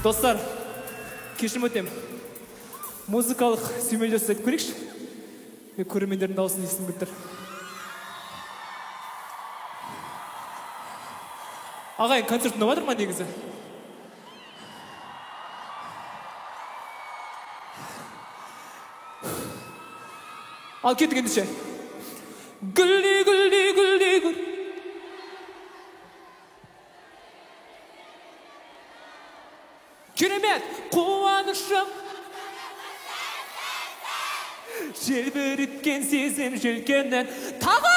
Достар, кешірім өтем. Музыкалық сүймел жасап көрейікші. Мен көрермендердің дауысын естігім келіп тұр. Ағайын, концерт ұнап жатыр ма негізі? Ал кеттік ендеше. Гүлдей, гүлдей, гүлдей, гүл. Керемет, қуанышым. Желбіріткен сезім желкеннен тағы